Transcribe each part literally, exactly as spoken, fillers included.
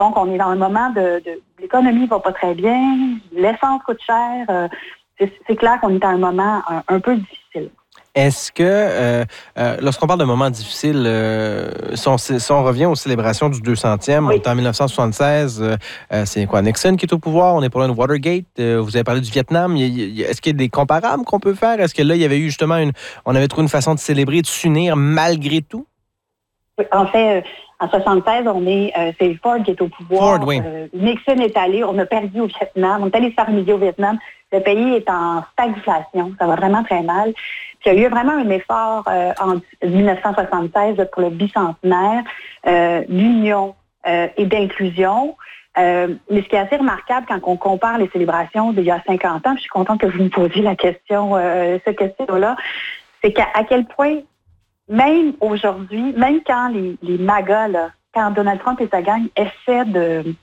Donc, on est dans un moment de, de l'économie va pas très bien, l'essence coûte cher. Euh, c'est, c'est clair qu'on est dans un moment un, un peu difficile. Est-ce que, euh, euh, lorsqu'on parle de moments difficiles, euh, si, on, si on revient aux célébrations du deux centième, oui. On est en dix-neuf cent soixante-seize, euh, c'est quoi, Nixon qui est au pouvoir, on est pour là de Watergate, euh, vous avez parlé du Vietnam, il, il, est-ce qu'il y a des comparables qu'on peut faire? Est-ce que là, il y avait eu justement, une, on avait trouvé une façon de célébrer, de s'unir malgré tout? En fait, euh, en soixante-seize, on est, euh, c'est Ford qui est au pouvoir. Ford, oui. Euh, Nixon est allé, on a perdu au Vietnam, on est allé se faire humilier au Vietnam. Le pays est en stagflation, ça va vraiment très mal. Puis il y a eu vraiment un effort euh, en dix-neuf cent soixante-seize là, pour le bicentenaire euh, d'union euh, et d'inclusion. Euh, mais ce qui est assez remarquable quand on compare les célébrations d'il y a cinquante ans, puis je suis contente que vous me posiez la question, euh, cette question-là, c'est qu'à à quel point même aujourd'hui, même quand les, les MAGA, là, quand Donald Trump et sa gang essaient de,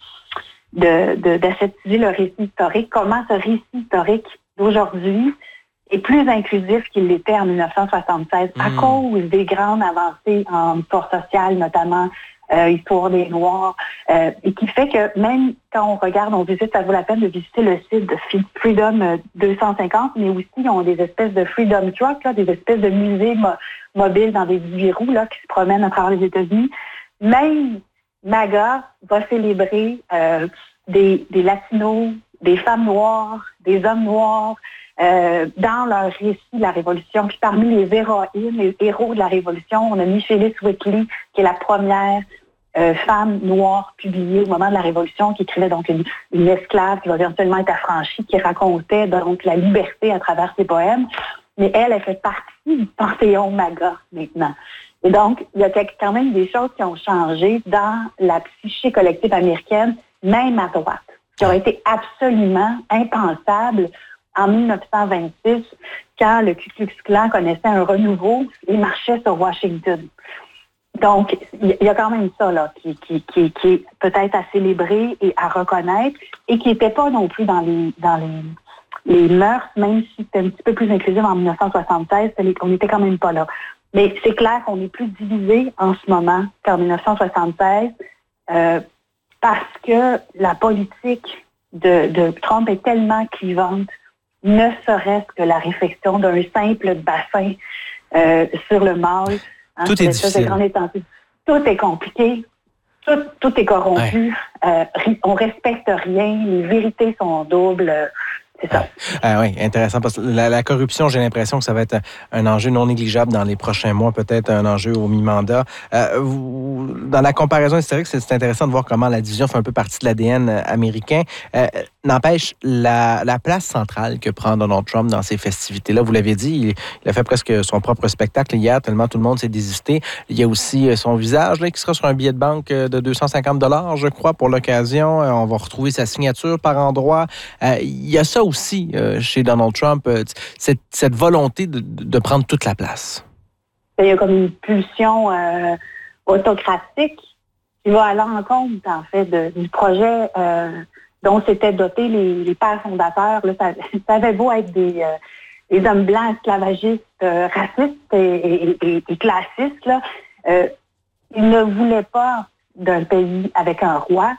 de, de, d'aseptiser le récit historique, comment ce récit historique d'aujourd'hui est plus inclusif qu'il l'était en dix-neuf cent soixante-seize mmh. à cause des grandes avancées en histoire sociale, notamment euh, histoire des Noirs, euh, et qui fait que même quand on regarde, on visite, ça vaut la peine de visiter le site de Freedom deux cent cinquante, mais aussi ils ont des espèces de Freedom Truck, là, des espèces de musées mo- mobiles dans des dix-huit roues là, qui se promènent à travers les États-Unis. Même MAGA va célébrer euh, des, des Latinos, des femmes noires, des hommes noirs, Euh, dans leur récit de la Révolution. Puis parmi les héroïnes, les héros de la Révolution, on a mis Phyllis Whitley, qui est la première euh, femme noire publiée au moment de la Révolution, qui écrivait donc une, une esclave qui va éventuellement être affranchie, qui racontait donc la liberté à travers ses poèmes. Mais elle, elle fait partie du panthéon MAGA maintenant. Et donc, il y a quand même des choses qui ont changé dans la psyché collective américaine, même à droite, qui aurait été absolument impensable en dix-neuf cent vingt-six, quand le Ku Klux Klan connaissait un renouveau et marchait sur Washington. Donc, il y a quand même ça là, qui, qui, qui, qui est peut-être à célébrer et à reconnaître, et qui n'était pas non plus dans les, dans les, les mœurs, même si c'était un petit peu plus inclusif en dix-neuf cent soixante-seize, on n'était quand même pas là. Mais c'est clair qu'on est plus divisé en ce moment qu'en dix-neuf cent soixante-seize, euh, parce que la politique de, de Trump est tellement clivante, ne serait-ce que la réflexion d'un simple bassin euh, sur le mâle. Hein, tout est difficile. Tout est compliqué. Tout, tout est corrompu. Ouais. Euh, on respecte rien. Les vérités sont doubles. C'est ça. Ah, oui, intéressant. Parce que la, la corruption, j'ai l'impression que ça va être un enjeu non négligeable dans les prochains mois, peut-être un enjeu au mi-mandat. Euh, vous, dans la comparaison historique, c'est, c'est intéressant de voir comment la division fait un peu partie de l'A D N américain. Euh, n'empêche, la, la place centrale que prend Donald Trump dans ces festivités-là, vous l'avez dit, il, il a fait presque son propre spectacle hier, tellement tout le monde s'est désisté. Il y a aussi son visage là, qui sera sur un billet de banque de deux cent cinquante dollars, je crois, pour l'occasion. On va retrouver sa signature par endroit. Euh, il y a ça aussi euh, chez Donald Trump, euh, cette, cette volonté de, de prendre toute la place. Il y a comme une pulsion euh, autocratique qui va à l'encontre, en fait, de, du projet euh, dont s'étaient dotés les, les pères fondateurs. Là, ça, ça avait beau être des, euh, des hommes blancs esclavagistes, euh, racistes et, et, et, et classistes, là, euh, ils ne voulaient pas d'un pays avec un roi.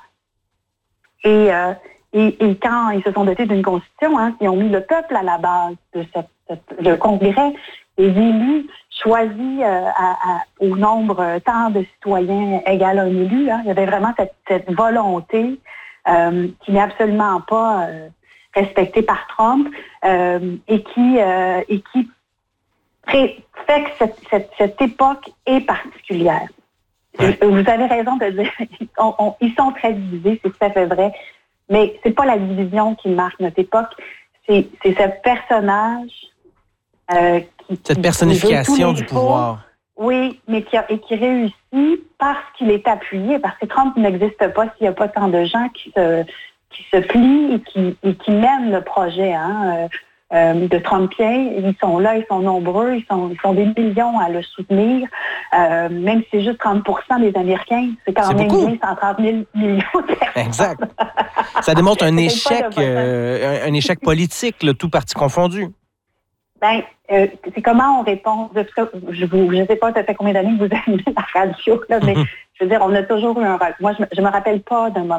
Et... Euh, Et, et quand ils se sont dotés d'une constitution, hein, ils ont mis le peuple à la base de cette, cette, le Congrès, les élus choisis euh, à, à, au nombre tant de citoyens égal à un élu. Hein. Il y avait vraiment cette, cette volonté euh, qui n'est absolument pas euh, respectée par Trump euh, et qui euh, et qui fait que cette, cette, cette époque est particulière. Ouais. Vous avez raison de dire, on, on, ils sont très divisés, c'est tout à fait vrai. Mais c'est pas la division qui marque notre époque, c'est, c'est ce personnage euh, qui... Cette personnification du pouvoir. Oui, mais qui, a, et qui réussit parce qu'il est appuyé, parce que Trump n'existe pas s'il n'y a pas tant de gens qui se, qui se plient et qui, et qui mènent le projet hein, euh, euh, de Trumpien. Ils sont là, ils sont nombreux, ils sont, ils sont des millions à le soutenir. Euh, même si c'est juste trente pour cent des Américains, c'est quand c'est même beaucoup. cent trente mille millions de personnes. Exact. Ça démontre un échec, euh, un, un échec politique, là, tout parti confondu. Ben, euh, c'est comment on répond. Je ne sais pas, ça fait combien d'années que vous avez la radio, là, mais je veux dire, on a toujours eu un rôle. Moi, je ne me rappelle pas d'un moment